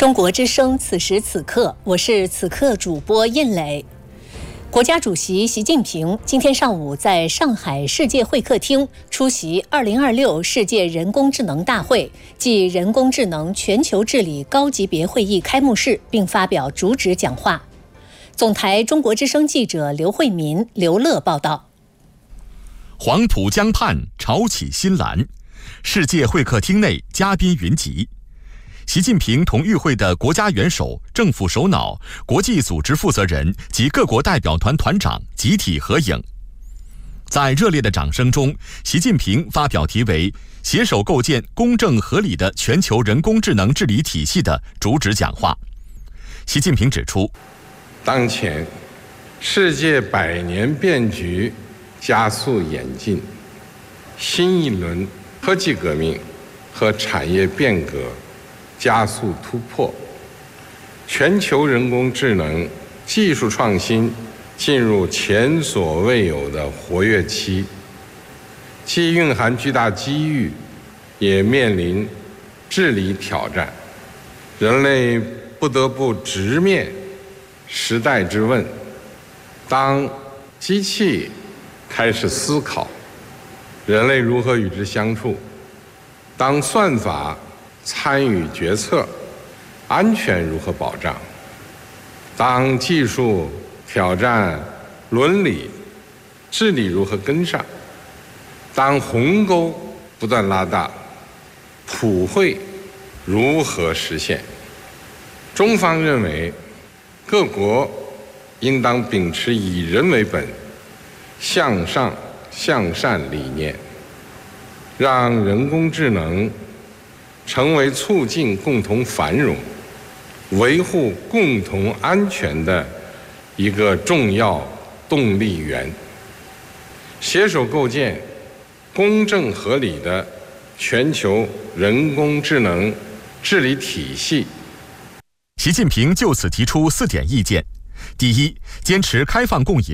中国之声，此时此刻，我是此刻主播印磊。国家主席习近平今天上午在上海世界会客厅出席2026世界人工智能大会暨人工智能全球治理高级别会议开幕式，并发表主旨讲话。总台中国之声记者刘慧民、刘乐报道。 黄浦江畔潮起新澜，世界会客厅内嘉宾云集。习近平同与会的国家元首、政府首脑、国际组织负责人及各国代表团团长集体合影。在热烈的掌声中，习近平发表题为“携手构建公正合理的全球人工智能治理体系”的主旨讲话。习近平指出， 当前世界百年变局加速演进，新一轮科技革命和产业变革加速突破，全球人工智能技术创新进入前所未有的活跃期，既蕴含巨大机遇，也面临治理挑战。人类不得不直面时代之问：当机器开始思考，人类如何与之相处？当算法参与决策，安全如何保障？当技术挑战伦理，治理如何跟上？当鸿沟不断拉大，普惠如何实现？中方认为，各国应当秉持以人为本、向上向善理念，让人工智能成为促进共同繁荣、维护共同安全的一个重要动力源，携手构建公正合理的全球人工智能治理体系。 习近平就此提出4点意见：第一，坚持开放共赢。